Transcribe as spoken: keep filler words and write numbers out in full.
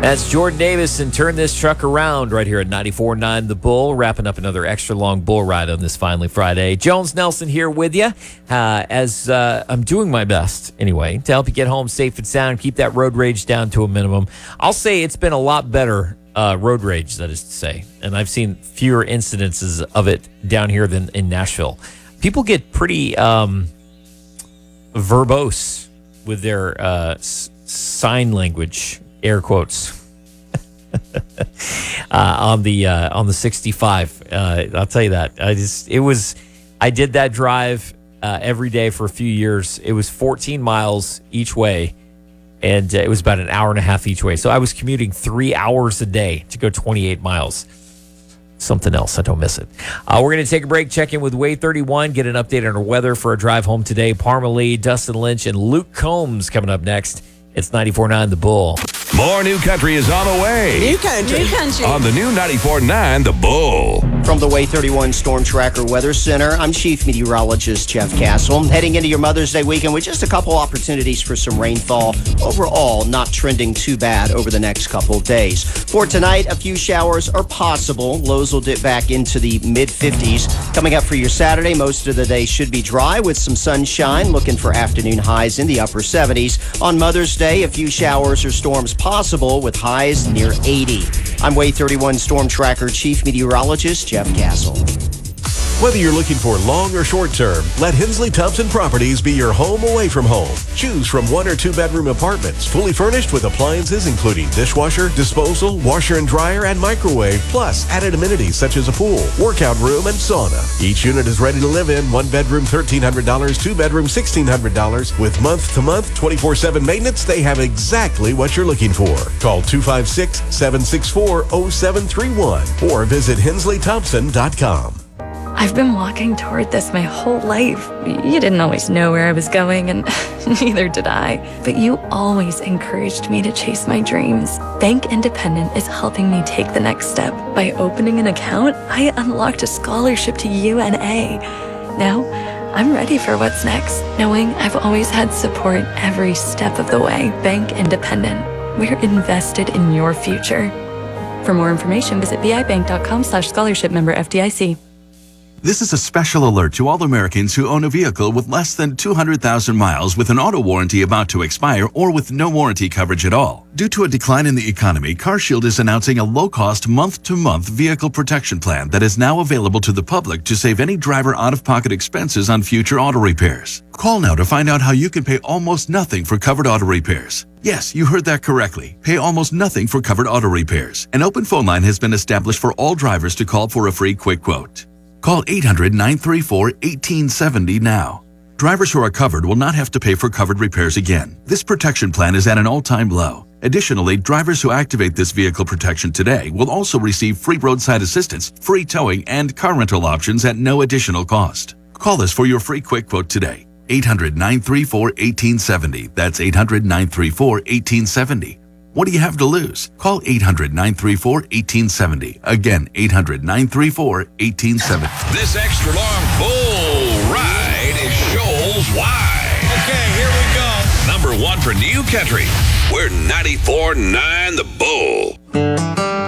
That's Jordan Davis and Turn This Truck Around right here at ninety-four point nine The Bull, wrapping up another extra long bull ride on this Finally Friday. Jones Nelson here with you uh, as uh, I'm doing my best, anyway, to help you get home safe and sound, keep that road rage down to a minimum. I'll say it's been a lot better, uh, road rage, that is to say, and I've seen fewer incidences of it down here than in Nashville. People get pretty um, verbose with their uh, s- sign language, air quotes, uh, on the uh, on the sixty-five. Uh, I'll tell you that. I just it was. I did that drive uh, every day for a few years. It was fourteen miles each way, and uh, it was about an hour and a half each way. So I was commuting three hours a day to go twenty-eight miles. Something else. I don't miss it. Uh, we're going to take a break, check in with Way thirty-one, get an update on our weather for a drive home today. Parma Lee, Dustin Lynch, and Luke Combs coming up next. It's ninety-four point nine The Bull. More new country is on the way. New country. New country. On the new ninety-four point nine The Bull. From the Way thirty-one Storm Tracker Weather Center, I'm Chief Meteorologist Jeff Castle. Heading into your Mother's Day weekend with just a couple opportunities for some rainfall. Overall, not trending too bad over the next couple days. For tonight, a few showers are possible. Lows will dip back into the mid-fifties. Coming up for your Saturday, most of the day should be dry with some sunshine. Looking for afternoon highs in the upper seventies. On Mother's Day, a few showers or storms possible with highs near eighty. I'm Way thirty-one Storm Tracker Chief Meteorologist Jeff Castle. Whether you're looking for long or short term, let Hensley Thompson Properties be your home away from home. Choose from one or two bedroom apartments, fully furnished with appliances including dishwasher, disposal, washer and dryer, and microwave, plus added amenities such as a pool, workout room, and sauna. Each unit is ready to live in. One bedroom, thirteen hundred dollars, two bedroom, sixteen hundred dollars. With month-to-month, twenty-four seven maintenance, they have exactly what you're looking for. Call two five six, seven six four, zero seven three one or visit hensley thompson dot com. I've been walking toward this my whole life. You didn't always know where I was going, and neither did I. But you always encouraged me to chase my dreams. Bank Independent is helping me take the next step. By opening an account, I unlocked a scholarship to U N A. Now, I'm ready for what's next, knowing I've always had support every step of the way. Bank Independent. We're invested in your future. For more information, visit bibank.com slash scholarship member F D I C. This is a special alert to all Americans who own a vehicle with less than two hundred thousand miles with an auto warranty about to expire or with no warranty coverage at all. Due to a decline in the economy, CarShield is announcing a low-cost month-to-month vehicle protection plan that is now available to the public to save any driver out-of-pocket expenses on future auto repairs. Call now to find out how you can pay almost nothing for covered auto repairs. Yes, you heard that correctly. Pay almost nothing for covered auto repairs. An open phone line has been established for all drivers to call for a free quick quote. Call eight hundred, nine three four, one eight seven zero now. Drivers who are covered will not have to pay for covered repairs again. This protection plan is at an all-time low. Additionally, drivers who activate this vehicle protection today will also receive free roadside assistance, free towing, and car rental options at no additional cost. Call us for your free quick quote today. eight hundred, nine three four, one eight seven zero. That's eight hundred, nine three four, one eight seven zero. What do you have to lose? Call eight hundred, nine three four, one eight seven zero. Again, eight hundred, nine three four, one eight seven zero. This extra long bull ride is Shoals wide. Okay, here we go. Number one for new country. We're ninety-four point nine The Bull.